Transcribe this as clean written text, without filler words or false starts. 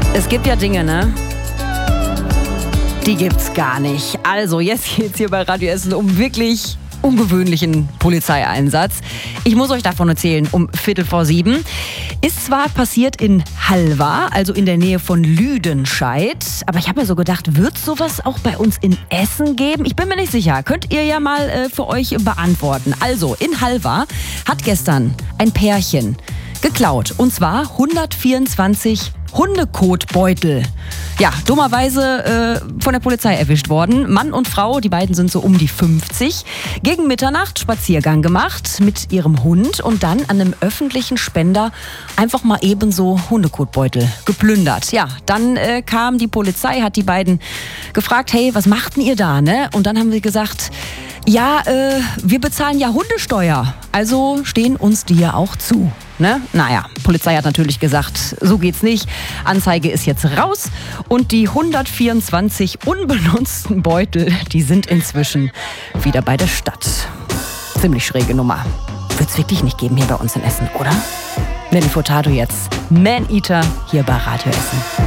Es gibt ja Dinge, ne? Die gibt's gar nicht. Also, jetzt geht's hier bei Radio Essen um wirklich ungewöhnlichen Polizeieinsatz. Ich muss euch davon erzählen, um 6:15. Ist zwar passiert in Halver, also in der Nähe von Lüdenscheid, aber ich habe mir so gedacht, wird sowas auch bei uns in Essen geben? Ich bin mir nicht sicher. Könnt ihr ja mal für euch beantworten. Also, in Halver hat gestern ein Pärchen geklaut. Und zwar 124 Hundekotbeutel. Ja, dummerweise von der Polizei erwischt worden. Mann und Frau, die beiden sind so um die 50. Gegen Mitternacht Spaziergang gemacht mit ihrem Hund und dann an einem öffentlichen Spender einfach mal ebenso Hundekotbeutel geplündert. Ja, dann kam die Polizei, hat die beiden gefragt, hey, was machten ihr da, ne? Und dann haben sie gesagt, ja, wir bezahlen ja Hundesteuer, also stehen uns die ja auch zu. Ne? Naja, Polizei hat natürlich gesagt, so geht's nicht. Anzeige ist jetzt raus und die 124 unbenutzten Beutel, die sind inzwischen wieder bei der Stadt. Ziemlich schräge Nummer. Wird's wirklich nicht geben hier bei uns in Essen, oder? Nelly Furtado jetzt. Man-Eater hier bei Radio Essen.